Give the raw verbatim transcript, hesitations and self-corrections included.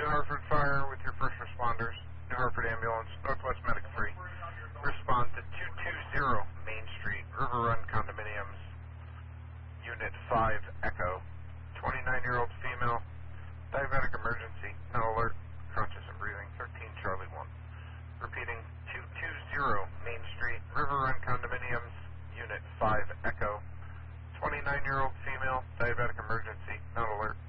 New Hartford Fire with your first responders. New Hartford Ambulance, Northwest Medic three. Respond to two two zero Main Street, River Run Condominiums, Unit five, Echo. twenty-nine-year-old female, diabetic emergency, no alert, conscious and breathing, thirteen Charlie one. Repeating, two two zero Main Street, River Run Condominiums, Unit five, Echo. twenty-nine-year-old female, diabetic emergency, not alert.